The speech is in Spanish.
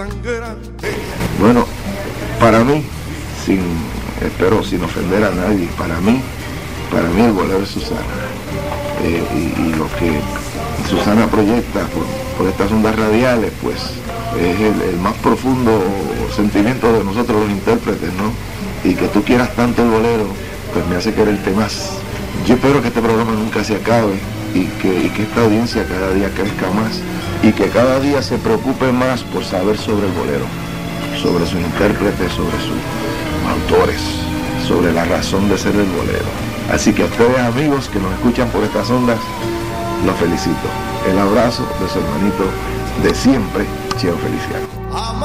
Bueno, para mí, espero sin ofender a nadie, para mí el bolero es Susana. Y lo que Susana proyecta por estas ondas radiales, pues es el más profundo sentimiento de nosotros los intérpretes, ¿no? Y que tú quieras tanto el bolero, pues me hace quererte más. Yo espero que este programa nunca se acabe y que esta audiencia cada día crezca más y que cada día se preocupe más por saber sobre el bolero, sobre sus intérpretes, sobre sus autores, sobre la razón de ser el bolero. Así que a ustedes, amigos que nos escuchan por estas ondas, los felicito. El abrazo de su hermanito de siempre, Cheo Feliciano.